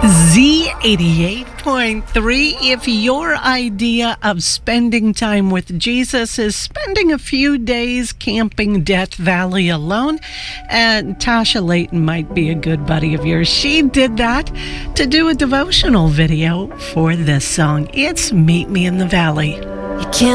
Z88.3. If your idea of spending time with Jesus is spending a few days camping Death Valley alone, Tasha Layton might be a good buddy of yours. She did that to do a devotional video for this song. It's Meet Me in the Valley. You can't